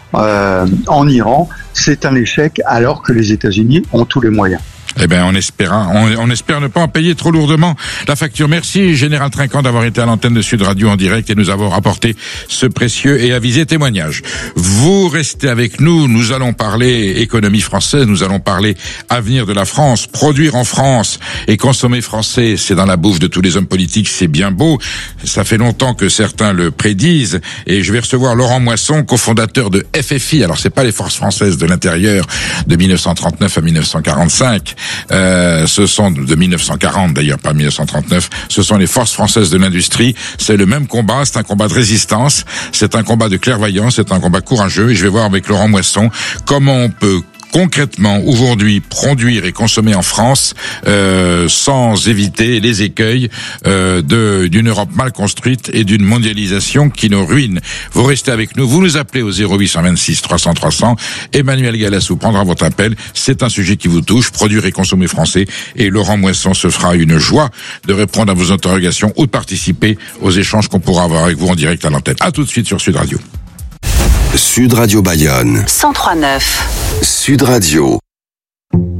en Iran, c'est un échec alors que les États-Unis ont tous les moyens. Eh bien, on espère ne pas en payer trop lourdement la facture. Merci, Général Trinquant, d'avoir été à l'antenne de Sud Radio en direct et nous avoir apporté ce précieux et avisé témoignage. Vous restez avec nous. Nous allons parler économie française. Nous allons parler avenir de la France. Produire en France et consommer français, c'est dans la bouffe de tous les hommes politiques. C'est bien beau. Ça fait longtemps que certains le prédisent. Et je vais recevoir Laurent Moisson, cofondateur de FFI. Alors, c'est pas les forces françaises de l'intérieur de 1939 à 1945. Ce sont de 1940 d'ailleurs, pas 1939. Ce sont les forces françaises de l'industrie. C'est le même combat. C'est un combat de résistance. C'est un combat de clairvoyance. C'est un combat courageux. Et je vais voir avec Laurent Moisson comment on peut concrètement aujourd'hui produire et consommer en France sans éviter les écueils d'une Europe mal construite et d'une mondialisation qui nous ruine. Vous restez avec nous, vous nous appelez au 0826 300 300. Emmanuel Galassou prendra votre appel. C'est un sujet qui vous touche, produire et consommer français, et Laurent Moisson se fera une joie de répondre à vos interrogations ou de participer aux échanges qu'on pourra avoir avec vous en direct à l'antenne. À tout de suite sur Sud Radio. Sud Radio Bayonne 103.9 Sud Radio.